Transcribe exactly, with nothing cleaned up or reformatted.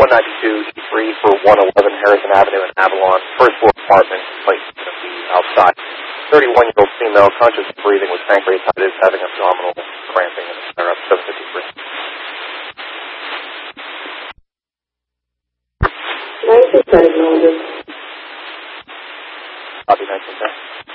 one ninety-two G three for one eleven Harrison Avenue in Avalon, first floor apartment, place is going to be outside. thirty-one-year-old female, conscious of breathing with pancreatitis, having abdominal cramping, and et cetera. seven fifty-three. nineteen ten, Melody. Copy, nineteen ten.